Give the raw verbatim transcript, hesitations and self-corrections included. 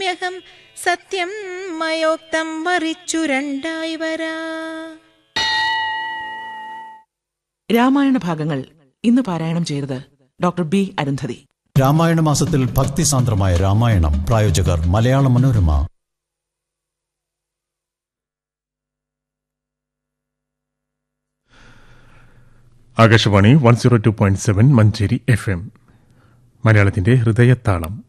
വക്ഷ്യാമ്യഹം സത്യം മയോക്തം മറിച്ചു രണ്ടായി വരാ. രാമായണ ഭാഗങ്ങൾ ഇന്ന് പാരായണം ചെയ്തത് ഡോക്ടർ ബി അരുന്ധതി. രാമായണ മാസത്തിൽ ഭക്തിസാന്ദ്രമായ രാമായണം. പ്രായോജകർ Malayala Manorama. Akashvani one zero two point seven Manjeri F M. മലയാളത്തിന്റെ ഹൃദയത്താളം.